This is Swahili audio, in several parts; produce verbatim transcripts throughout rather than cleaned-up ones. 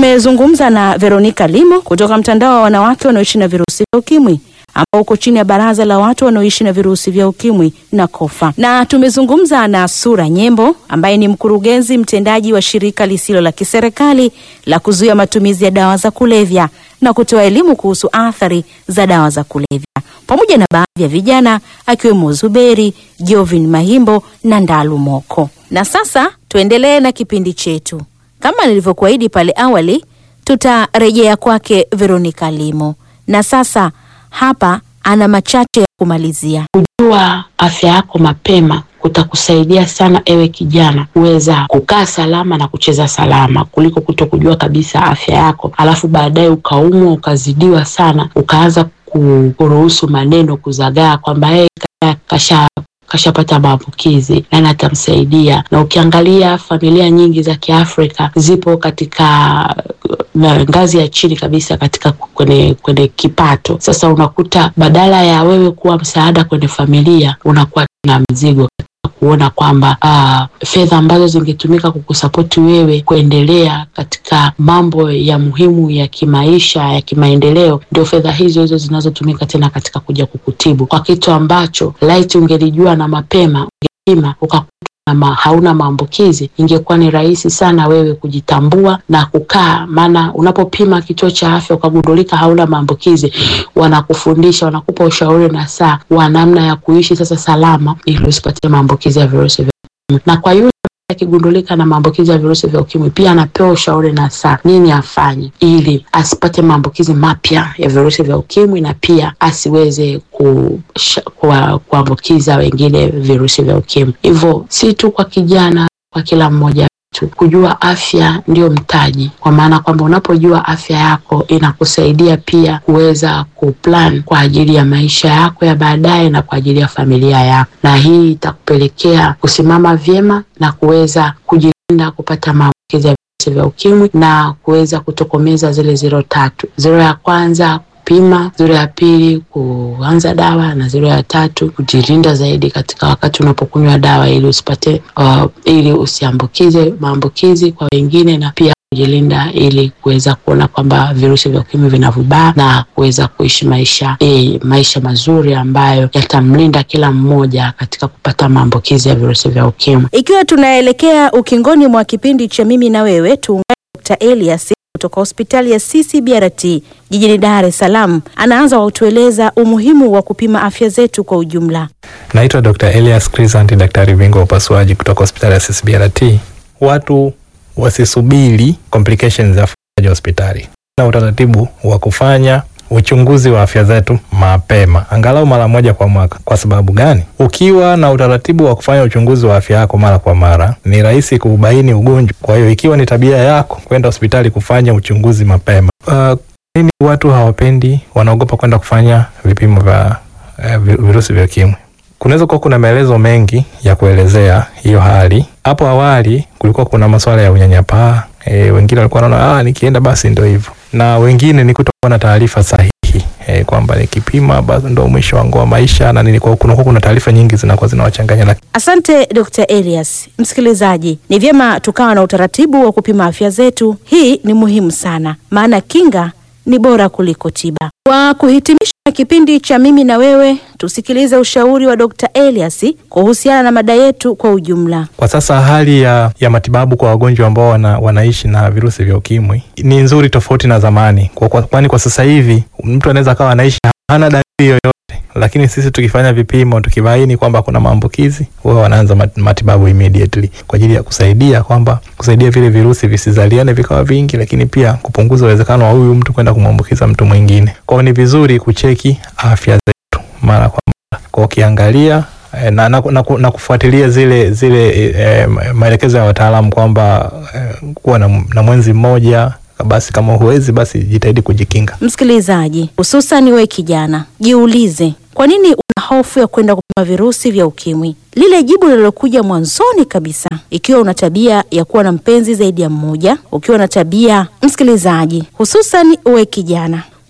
Tumezungumza na Veronica Limo kutoka mtandao wa wanawake wanaoishi na virusi vya ukimwi ambao uko chini ya baraza la watu wanaoishi na virusi vya ukimwi na kofa. Na tumezungumza na Sura Nyembo ambaye ni mkurugenzi mtendaji wa shirika lisilo la kiserikali la kuzuia matumizi ya dawa za kulevya na kutoa elimu kuhusu athari za dawa za kulevya, pamoja na baadhi ya vijana akiwemo Zuberi, Jovin Mahimbo na Ndalu Moko. Na sasa tuendelee na kipindi chetu. Kama nilivyokuahidi pale awali, tutarejea kwake Veronica Limo. Na sasa hapa ana machache ya kumalizia. Kujua afya yako mapema kutakusaidia sana ewe kijana kuweza kukaa salama na kucheza salama, kuliko kutokujua kabisa afya yako alafu baadaye ukaumwa ukazidiwa sana ukaanza kuruhusu maneno kuzagaa kwamba yeye kasha kashapata maambukizi na natamsaidia. Na ukiangalia familia nyingi za Kiafrika zipo katika ngazi ya chini kabisa katika kwenye, kwenye kipato. Sasa unakuta badala ya wewe kuwa msaada kwenye familia unakuwa na mzigo, kuona kwamba uh, fedha ambazo zingetumika kukusapoti wewe kuendelea katika mambo ya muhimu ya kimaisha ya kimaendeleo, ndio fedha hizo hizo zinazotumika tena katika kuja kukutibu kwa kitu ambacho laiti ungelijua na mapema, ungepima ukakuta na hauna maambukizi, ingekuwa ni rahisi sana wewe kujitambua na kukaa. Maana unapopima kituo cha afya ukagundulika hauna maambukizi, wanakufundisha, wanakupa ushauri na saa wa namna ya kuishi sasa salama ili usipate maambukizi ya virusi vya ukimwi. Na kwa yule akigundulika na maambukizi ya virusi vya ukimwi pia anapewa ushauri na saa nini afanye ili asipate maambukizi mapya ya virusi vya ukimwi na pia asiweze ku, ku, kuambukiza wengine virusi vya ukimwi. Hivyo si tu kwa kijana, kwa kila mmoja tu kujua afya ndio mtaji, kwa maana kwamba unapojua afya yako inakusaidia pia kuweza kuplan kwa ajili ya maisha yako ya baadaye na kwa ajili ya familia yako, na hii itakupelekea kusimama vyema na kuweza kujilinda kupata maambukizi ya virusi vya ukimwi na kuweza kutokomeza zile zero tatu. Zero ya kwanza pima, zero ya pili kuanza dawa, na zero ya tatu kujilinda zaidi katika wakati unapokunywa dawa ili usipate uh, ili usiambukize maambukizi kwa wengine, na pia kujilinda ili kuweza kuona kwamba virusi vya ukimwi vinavubaa na kuweza kuishi maisha eh, maisha mazuri ambayo yatamlinda kila mmoja katika kupata maambukizi ya virusi vya ukimwi. Ikiwa tunaelekea ukingoni mwa kipindi cha Mimi na Wewe, tuungane na Dokta Elias kutoka hospitali ya C C B R T jijini Dar es Salaam. Anaanza kwa kutueleza umuhimu wa kupima afya zetu kwa ujumla. Naitwa Dokta Elias Crisanti, daktari bingwa wa upasuaji kutoka hospitali ya C C B R T. Watu wasisubiri complications za hospitali. Na utaratibu wa kufanya uchunguzi wa afya zetu mapema angalau mara moja kwa mwaka. Kwa sababu gani? Ukiwa na utaratibu wa kufanya uchunguzi wa afya yako mara kwa mara, ni rahisi kubaini ugonjwa. Kwa hiyo ikiwa ni tabia yako kwenda hospitali kufanya uchunguzi mapema. Uh, nini watu hawapendi, wanaogopa kwenda kufanya vipimo vya uh, virusi vya ukimwi? Kunaweza kuwa kuna maelezo mengi ya kuelezea hiyo hali. Hapo awali kulikuwa kuna masuala ya unyanyapaa. E, wengine walikuwa wanaona ah nikienda basi ndio hivyo. Na wengine ni kutokuwa na taarifa sahihi. E, kwamba nikipima basi ndio mwisho wangu wa maisha na nini, kwa kuna kuna taarifa nyingi zinakuwa zinawachanganya. Asante Dokta Elias. Msikilizaji, ni vyema tukawa na utaratibu wa kupima afya zetu. Hii ni muhimu sana, maana kinga ni bora kuliko tiba. Kwa kuhitimisha kipindi cha Mimi na Wewe, tusikilize ushauri wa Dokta Elias kuhusiana na mada yetu kwa ujumla. Kwa sasa hali ya, ya matibabu kwa wagonjwa ambao wana, wanaishi na virusi vya ukimwi ni nzuri tofauti na zamani. Kwa, kwa, kwani kwa sasa hivi mtu anaweza kawa anaishi hana dalili yoyote, lakini sisi tukifanya vipimo tukibaini kwamba kuna maambukizi, wao wanaanza matibabu immediately kwa ajili ya kusaidia kwamba kusaidia vile virusi visizaliane vikawa vingi, lakini pia kupunguza uwezekano wa huyu mtu kwenda kumwambukiza mtu mwingine. Kwa ni vizuri kucheki afya zetu mara kwa mara, kwa ukiangalia na, na, na, na kufuatilia zile zile eh, maelekezo ya wataalamu kwamba eh, kuwa na, na mwenzi mmoja. Basi kama huwezi basi jitahidi kujikinga. Msikilizaji, hususan wewe kijana, jiulize kwa nini una hofu ya kwenda kupima virusi vya ukimwi? Lile jibu lilokuja mwanzoni kabisa. Ikiwa una tabia ya kuwa na mpenzi zaidi ya mmoja, ukiwa na tabia, msikilizaji, hususan wewe kijana,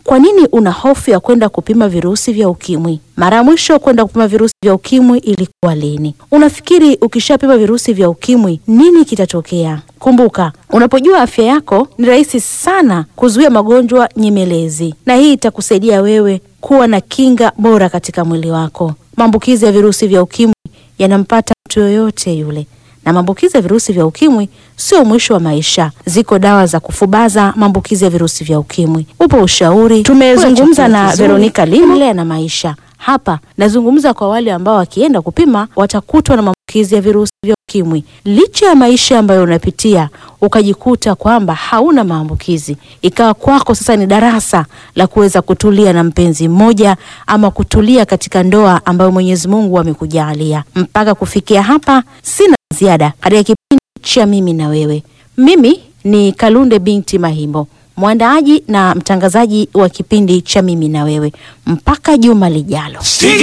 Kwa nini una hofu ya kwenda kupima virusi vya ukimwi? Mara ya mwisho kwenda kupima virusi vya ukimwi ilikuwa lini? Unafikiri ukishapima virusi vya ukimwi nini kitatokea? Kumbuka, unapojua afya yako ni rahisi sana kuzuia magonjwa nyemelezi, na hii itakusaidia wewe kuwa na kinga bora katika mwili wako. Maambukizi ya virusi vya ukimwi yanampata mtu yoyote yule, na maambukizi ya virusi vya ukimwi sio mwisho wa maisha. Ziko dawa za kufubaza maambukizi ya virusi vya ukimwi. Upo ushauri. Tumezungumza na Veronica Limo na maisha. Hapa nazungumza kwa wale ambao wakienda kupima watakutwa na maambukizi ya virusi vya ukimwi. Licha ya maisha ambayo unapitia, ukajikuta kwamba hauna maambukizi, ikawa kwako sasa ni darasa la kuweza kutulia na mpenzi mmoja ama kutulia katika ndoa ambayo Mwenyezi Mungu amekujalia. Mpaka kufikia hapa sina ziada katika kipindi cha Mimi na Wewe. Mimi ni Kalunde binti Mahimbo, mwandaaji na mtangazaji wa kipindi cha Mimi na Wewe. Mpaka juma lijalo.